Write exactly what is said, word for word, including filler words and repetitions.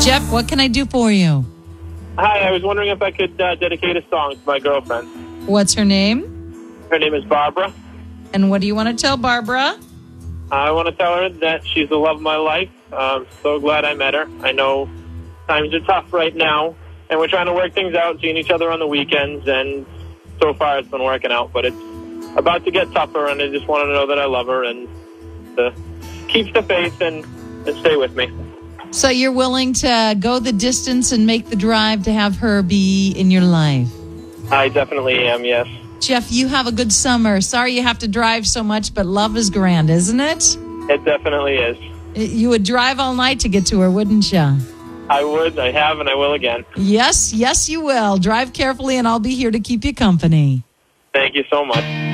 Jeff, what can I do for you? Hi, I was wondering if I could uh, dedicate a song to my girlfriend. What's her name? Her name is Barbara. And what do you want to tell Barbara? I want to tell her that she's the love of my life. I'm so glad I met her. I know times are tough right now, and we're trying to work things out, seeing each other on the weekends, and so far it's been working out, but it's about to get tougher, and I just want to know that I love her and to keep the faith and, and stay with me. So you're willing to go the distance and make the drive to have her be in your life? I definitely am, yes. Jeff, you have a good summer. Sorry you have to drive so much, but love is grand, isn't it? It definitely is. You would drive all night to get to her, wouldn't you? I would, I have, and I will again. Yes, yes, you will. Drive carefully, and I'll be here to keep you company. Thank you so much.